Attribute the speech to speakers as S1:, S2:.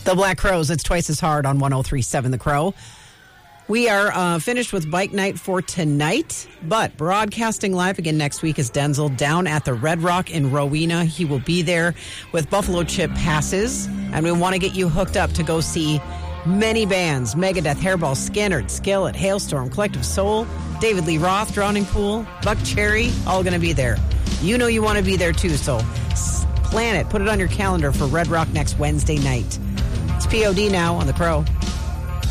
S1: The Black Crowes, it's twice as hard on 103.7 The Crow. We are finished with Bike Night for tonight, but broadcasting live again next week is Denzel down at the Red Rock in Rowena. He will be there with Buffalo Chip passes, and we want to get you hooked up to go see many bands: Megadeth, Hairball, Skynyrd, Skillet, Hailstorm, Collective Soul, David Lee Roth, Drowning Pool, Buck Cherry, all going to be there. You know you want to be there too, so plan it. Put it on your calendar for Red Rock next Wednesday night. It's POD now on The Crow.